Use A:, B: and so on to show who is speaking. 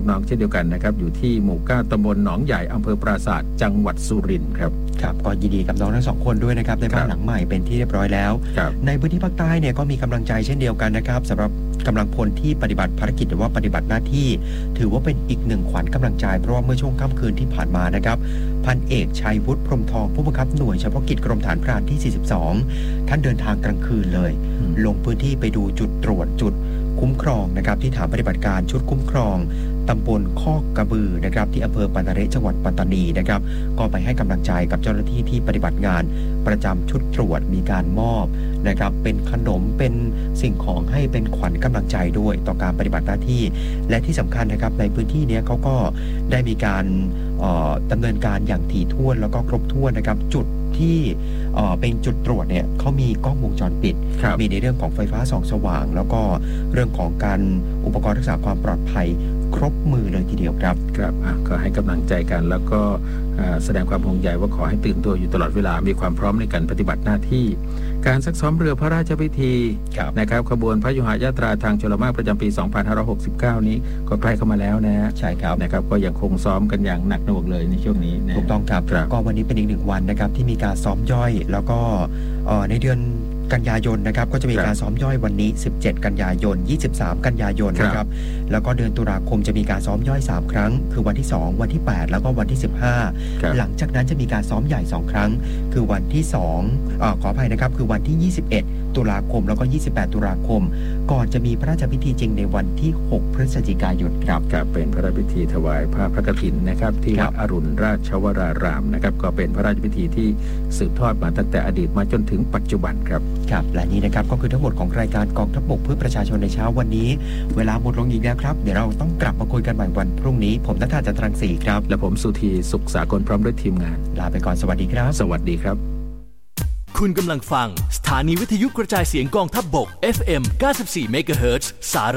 A: น้องเช่นเดียวกันนะครับอยู่ที่หมู่9ตำบลหนองใหญ่อำเภอปราสาทจังหวัดสุรินทร์ครับ
B: ครับก็ยินดีกับน้องทั้ง2คนด้วยนะครับในบ้านหลังใหม่เป็นที่เรียบร้อยแล้วในพื้นที่ภาคใต้เนี่ยก็มีกำลังใจเช่นเดียวกันนะครับสำหรับกำลังพลที่ปฏิบัติภารกิจหรือว่าปฏิบัติหน้าที่ถือว่าเป็นอีกหนึ่งขวัญกำลังใจเพราะว่าเมื่อช่วงค่ำคืนที่ผ่านมานะครับพันเอกชัยวุฒิพรหมทองผู้บังคับหน่วยเฉพาะกิจกรมฐานพรานที่42ท่านเดินทางกลางคืนเลยลงพื้นที่ไปดูจุดตรวจจุดคุ้มครองนะครับที่ฐานปฏิบัติการชุดคุ้มครองตำบลคอกกระบือนะครับที่อำเภอปัตตานีจังหวัดปัตตานีนะครับก็ไปให้กำลังใจกับเจ้าหน้าที่ที่ปฏิบัติงานประจำชุดตรวจมีการมอบนะครับเป็นขนมเป็นสิ่งของให้เป็นขวัญกำลังใจด้วยต่อการปฏิบัติหน้าที่และที่สำคัญนะครับในพื้นที่นี้เขาก็ได้มีการดำเนินการอย่างถี่ถ้วนแล้วก็ครบถ้วนนะครับจุดที่เป็นจุดตรวจเนี่ยเขามีกล้องวงจรปิดมีในเรื่องของไฟฟ้าส่องสว่างแล้วก็เรื่องของการอุปกรณ์รักษาความปลอดภัยครบมือเลยทีเดียวครับ
A: ครับก็ให้กำลังใจกันแล้วก็แสดงความห่วงใยว่าขอให้ตื่นตัวอยู่ตลอดเวลามีความพร้อมในการปฏิบัติหน้าที่การซักซ้อมเรือพระราชพิธีนะครับขบวนพระยุหญาตราทางชลมารประจำปี2569นี้ก็ใกล้เข้ามาแล้วนะ
B: ใช่ครับ
A: นะครับก็ยังคงซ้อมกันอย่างหนักหน่วงเลยในช่วงนี้
B: ถูกต้องครับก็วันนี้เป็นอีก1วันนะครับที่มีการซ้อมย่อยแล้วก็ในเดือนกันยายนนะครับก็จะมีการซ้อมย่อยวันนี้17กันยายน23กันยายนนะครับแล้วก็เดือนตุลาคมจะมีการซ้อมย่อย3ครั้งคือวันที่2วันที่8แล้วก็วันที่15หลังจากนั้นจะมีการซ้อมใหญ่2ครั้งคือวันที่ขออภัยนะครับคือวันที่21ตุลาคมแล้วก็28ตุลาคมก่อนจะมีพระราชพิธีจริงในวันที่6พฤศจิกายนครับ
A: เป็นพระราชพิธีถวายผ้าพระกฐินนะครับที่วัดอรุณราชวรารามนะครับก็เป็นพระราชพิธีที่สืบทอดมาตั้งแต่อดีตมาจนถึงปัจจุบันครับ
B: และนี้นะครับก็คือทั้งหมดของรายการกองทัพบกเพื่อประชาชนในเช้าวันนี้เวลาหมดลงอีกแล้วครับเดี๋ยวเราต้องกลับมาคุยกันใหม่วันพรุ่งนี้ผมณัฐา จันทรังสีครับ
A: และผมสุธีสุขสากลพร้อมด้วยทีมงาน
B: ลาไปก่อนสวัสดีครับ
A: สวัสดีครับ
C: คุณกำลังฟังสถานีวิทยุกระจายเสียงกองทัพบก FM 94 เมกะเฮิรตซ์สาระ